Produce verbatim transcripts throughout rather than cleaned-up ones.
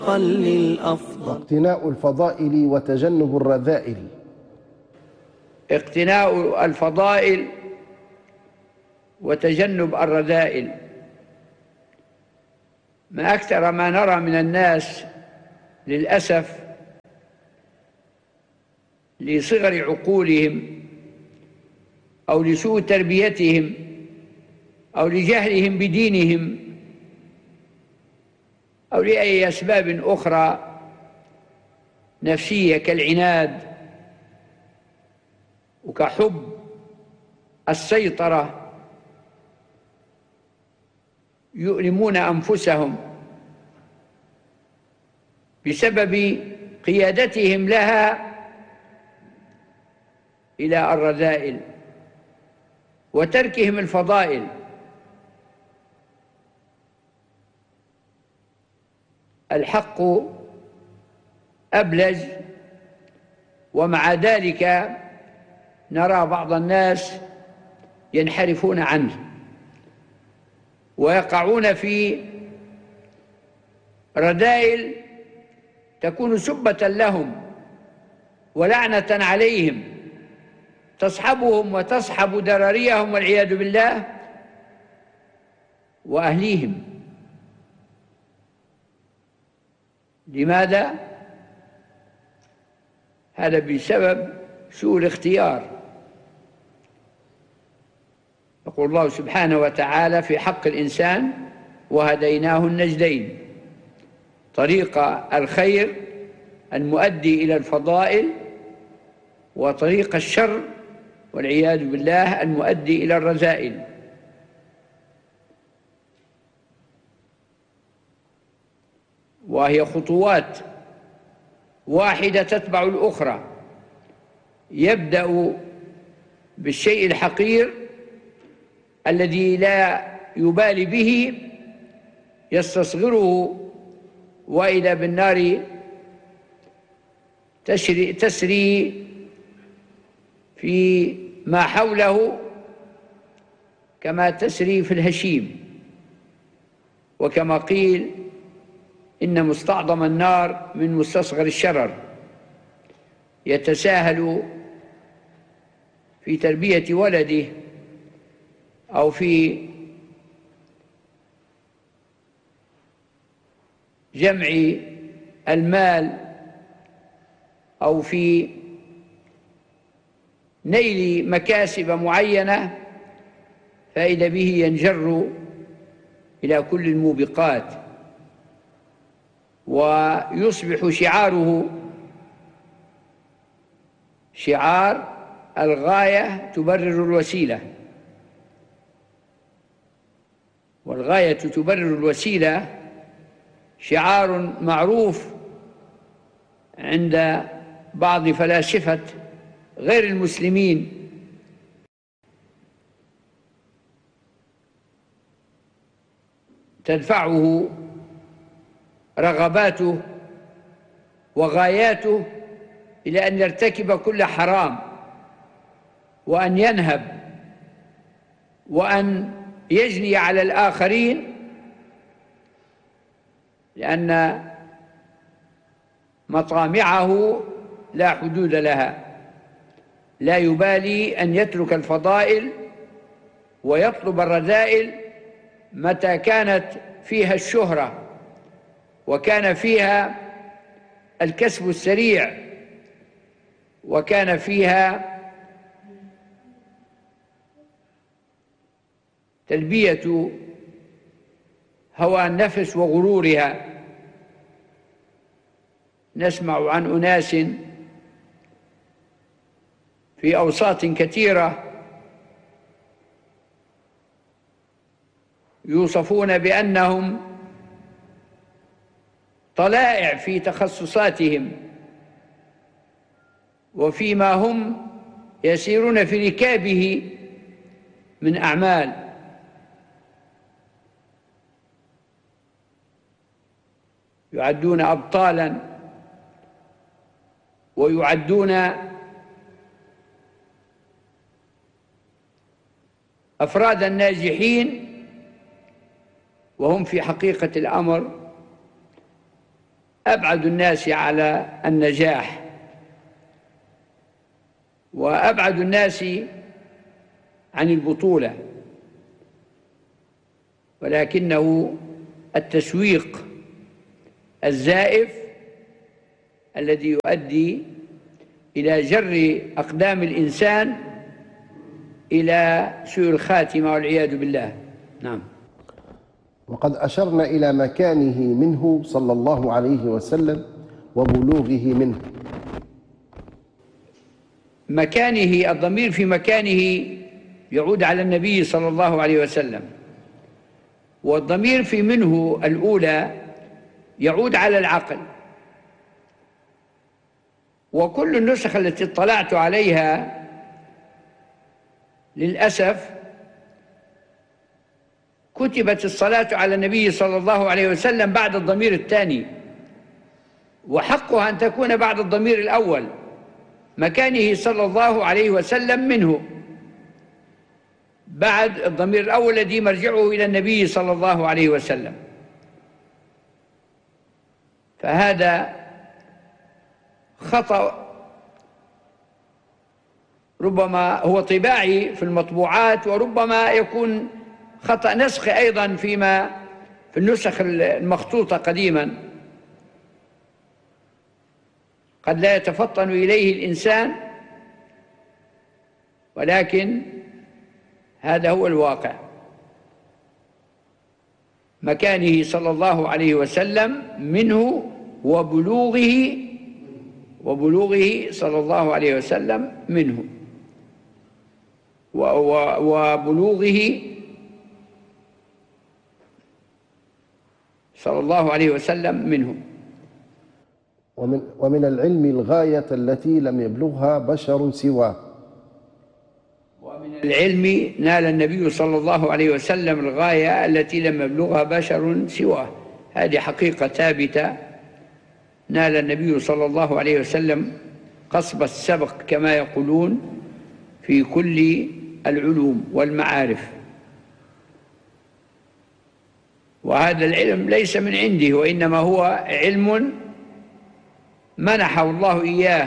للأفضل. اقتناء الفضائل وتجنب الرذائل. اقتناء الفضائل وتجنب الرذائل. ما أكثر ما نرى من الناس للأسف لصغر عقولهم أو لسوء تربيتهم أو لجهلهم بدينهم أو لأي أسباب أخرى نفسية كالعناد وكحب السيطرة يؤلمون أنفسهم بسبب قيادتهم لها إلى الرذائل وتركهم الفضائل. الحق أبلج، ومع ذلك نرى بعض الناس ينحرفون عنه ويقعون في رذائل تكون سبة لهم ولعنة عليهم تصحبهم وتصحب ذراريهم والعياذ بالله وأهليهم. لماذا؟ هذا بسبب سوء الاختيار. يقول الله سبحانه وتعالى في حق الإنسان: وهديناه النجدين. طريق الخير المؤدي إلى الفضائل، وطريق الشر والعياذ بالله المؤدي إلى الرذائل. وهي خطوات واحدة تتبع الأخرى. يبدأ بالشيء الحقير الذي لا يبالي به يستصغره، وإذا بالنار تسري, تسري في ما حوله كما تسري في الهشيم. وكما قيل: إن مستعظم النار من مستصغر الشرر. يتساهل في تربية ولده أو في جمع المال أو في نيل مكاسب معينة، فإذا به ينجر إلى كل الموبقات، ويصبح شعاره شعار الغاية تبرر الوسيلة، والغاية تبرر الوسيلة شعار معروف عند بعض فلاسفة غير المسلمين، تدفعه رغباته وغاياته إلى أن يرتكب كل حرام، وأن ينهب، وأن يجني على الآخرين، لأن مطامعه لا حدود لها. لا يبالي أن يترك الفضائل ويطلب الرذائل متى كانت فيها الشهرة وكان فيها الكسب السريع وكان فيها تلبية هوى النفس وغرورها. نسمع عن أناس في أوساط كثيرة يوصفون بأنهم طلائع في تخصصاتهم وفيما هم يسيرون في ركابه من أعمال. يعدون أبطالاً ويعدون أفراداً ناجحين، وهم في حقيقة الأمر أبعد الناس على النجاح وأبعد الناس عن البطولة، ولكنه التسويق الزائف الذي يؤدي إلى جر أقدام الإنسان إلى سوء الخاتمة والعياذ بالله. نعم. وقد أشرنا إلى مكانه منه صلى الله عليه وسلم وبلوغه منه. مكانه، الضمير في مكانه يعود على النبي صلى الله عليه وسلم، والضمير في منه الأولى يعود على العقل. وكل النسخ التي اطلعت عليها للأسف كتبت الصلاة على النبي صلى الله عليه وسلم بعد الضمير الثاني، وحقها أن تكون بعد الضمير الأول، مكانه صلى الله عليه وسلم منه، بعد الضمير الأول الذي مرجعه إلى النبي صلى الله عليه وسلم. فهذا خطأ ربما هو طباعي في المطبوعات، وربما يكون خطأ نسخ أيضا فيما في النسخ المخطوطة قديما، قد لا يتفطن إليه الإنسان، ولكن هذا هو الواقع. مكانه صلى الله عليه وسلم منه وبلوغه وبلوغه صلى الله عليه وسلم منه وبلوغه صلى الله عليه وسلم منه. ومن, ومن العلم الغاية التي لم يبلغها بشر سواه. ومن العلم نال النبي صلى الله عليه وسلم الغاية التي لم يبلغها بشر سواه. هذه حقيقة ثابتة، نال النبي صلى الله عليه وسلم قصب السبق كما يقولون في كل العلوم والمعارف، وهذا العلم ليس من عنده، وإنما هو علم منحه الله إياه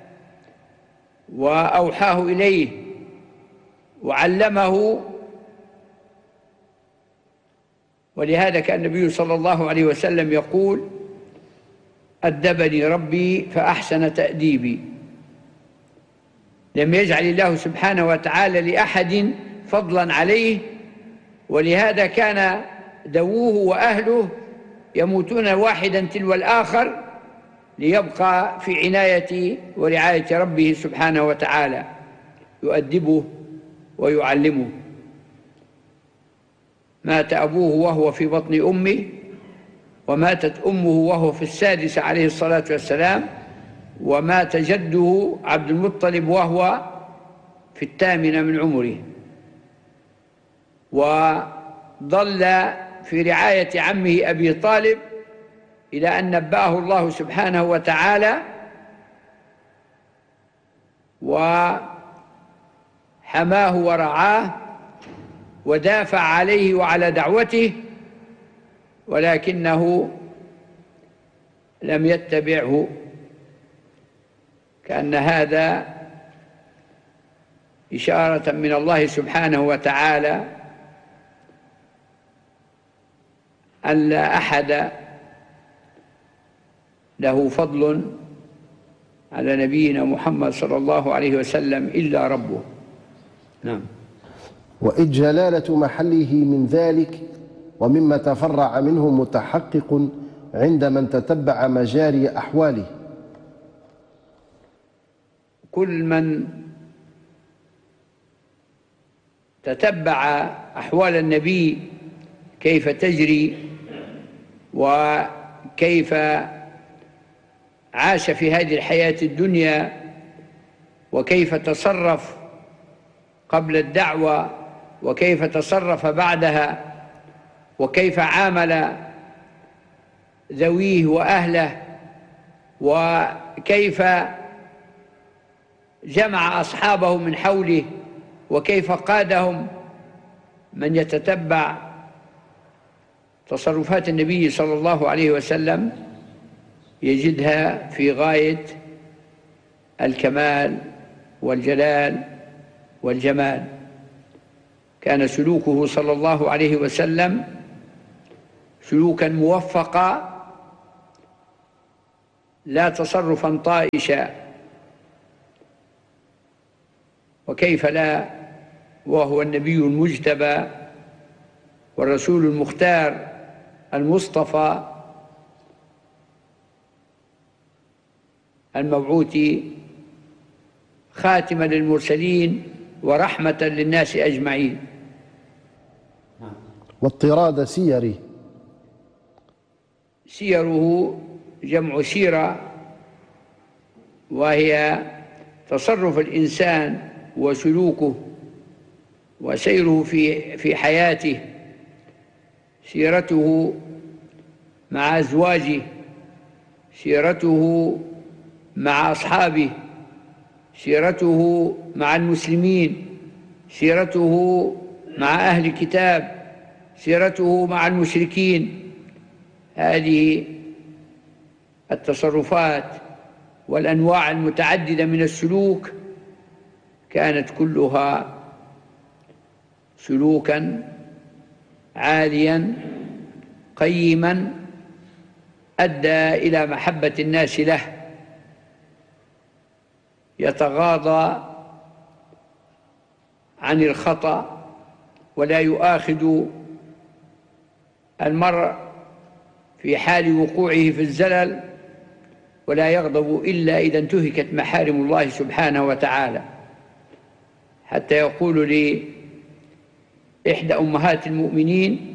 وأوحاه إليه وعلمه. ولهذا كان النبي صلى الله عليه وسلم يقول: أدبني ربي فأحسن تأديبي. لم يجعل الله سبحانه وتعالى لأحد فضلا عليه، ولهذا كان دووه وأهله يموتون واحدا تلو الآخر ليبقى في عناية ورعاية ربه سبحانه وتعالى، يؤدبه ويعلمه. مات أبوه وهو في بطن أمه، وماتت أمه وهو في السادسة عليه الصلاة والسلام، ومات جده عبد المطلب وهو في الثامنة من عمره، وظل في رعاية عمه أبي طالب إلى أن نبأه الله سبحانه وتعالى وحماه ورعاه ودافع عليه وعلى دعوته، ولكنه لم يتبعه. كأن هذا إشارة من الله سبحانه وتعالى أن لا أحد له فضل على نبينا محمد صلى الله عليه وسلم إلا ربه. نعم. وإذ جلالة محله من ذلك ومما تفرع منه متحقق عند من تتبع مجاري أحواله. كل من تتبع أحوال النبي كيف تجري وكيف عاش في هذه الحياة الدنيا وكيف تصرف قبل الدعوة وكيف تصرف بعدها وكيف عامل ذويه وأهله وكيف جمع أصحابه من حوله وكيف قادهم. من يتتبع تصرفات النبي صلى الله عليه وسلم يجدها في غاية الكمال والجلال والجمال. كان سلوكه صلى الله عليه وسلم سلوكا موفقا لا تصرفا طائشا، وكيف لا وهو النبي المجتبى والرسول المختار المصطفى المبعوث خاتما للمرسلين ورحمة للناس أجمعين. واضطراد سيره. سيره جمع سيرة، وهي تصرف الإنسان وسلوكه وسيره في في حياته، سيرته مع أزواجه، سيرته مع أصحابه، سيرته مع المسلمين، سيرته مع أهل الكتاب، سيرته مع المشركين. هذه التصرفات والأنواع المتعددة من السلوك كانت كلها سلوكا عاليا قيما أدى إلى محبة الناس له، يتغاضى عن الخطأ ولا يؤاخذ المرء في حال وقوعه في الزلل، ولا يغضب إلا إذا انتهكت محارم الله سبحانه وتعالى، حتى يقول لي إحدى أمهات المؤمنين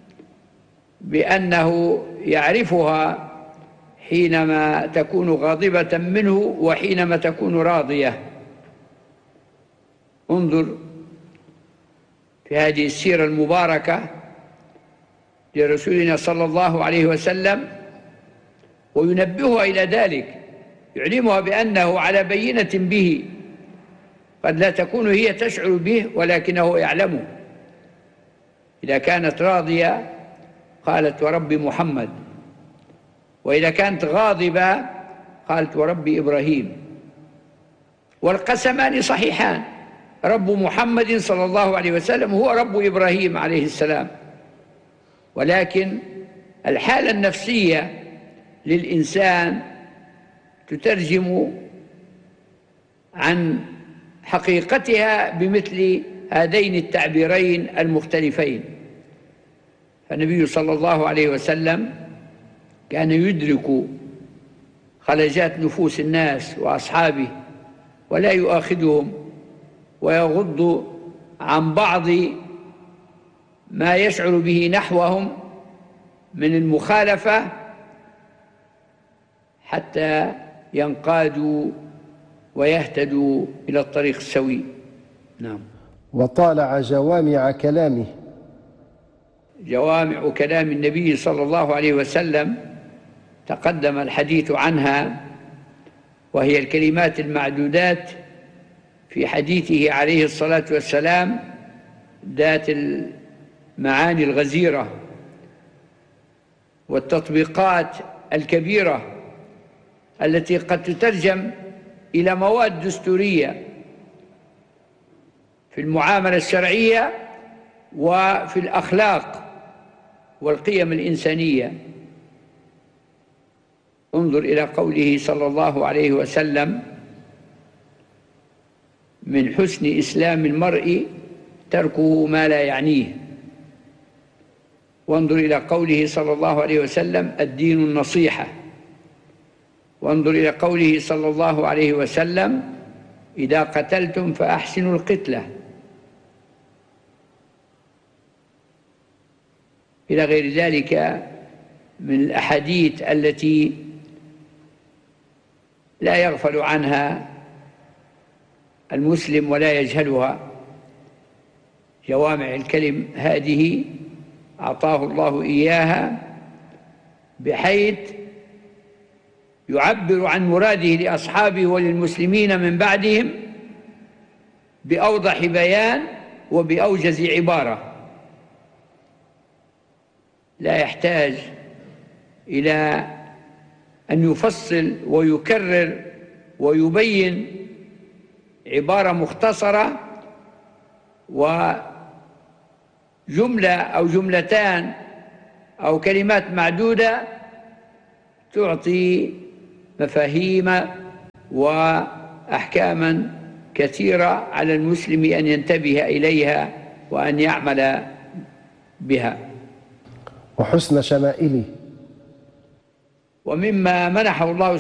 بأنه يعرفها حينما تكون غاضبة منه وحينما تكون راضية. انظر في هذه السيرة المباركة لرسولنا صلى الله عليه وسلم، وينبهها إلى ذلك، يعلمها بأنه على بينة به، قد لا تكون هي تشعر به ولكنه يعلمه. إذا كانت راضية قالت ورب محمد، وإذا كانت غاضبة قالت ورب إبراهيم، والقسمان صحيحان، رب محمد صلى الله عليه وسلم هو رب إبراهيم عليه السلام. ولكن الحالة النفسية للإنسان تترجم عن حقيقتها بمثل هذين التعبيرين المختلفين. فالنبي صلى الله عليه وسلم كان يدرك خلجات نفوس الناس وأصحابه ولا يؤاخذهم، ويغض عن بعض ما يشعر به نحوهم من المخالفة حتى ينقادوا ويهتدوا إلى الطريق السوي. نعم. وطالع جوامع كلامه. جوامع كلام النبي صلى الله عليه وسلم تقدم الحديث عنها، وهي الكلمات المعدودات في حديثه عليه الصلاة والسلام ذات المعاني الغزيرة والتطبيقات الكبيرة التي قد تترجم إلى مواد دستورية في المعاملة الشرعية وفي الأخلاق والقيم الإنسانية. انظر إلى قوله صلى الله عليه وسلم: من حسن إسلام المرء تركه ما لا يعنيه. وانظر إلى قوله صلى الله عليه وسلم: الدين النصيحة. وانظر إلى قوله صلى الله عليه وسلم: إذا قتلتم فأحسنوا القتلة، إلى غير ذلك من الأحاديث التي لا يغفل عنها المسلم ولا يجهلها. جوامع الكلم هذه أعطاه الله إياها بحيث يعبر عن مراده لأصحابه وللمسلمين من بعدهم بأوضح بيان وبأوجز عبارة، لا يحتاج إلى أن يفصل ويكرر ويبين عبارة مختصرة وجملة أو جملتان أو كلمات معدودة تعطي مفاهيم وأحكاما كثيرة على المسلم أن ينتبه إليها وأن يعمل بها. وحسن شمائله. ومما منحه الله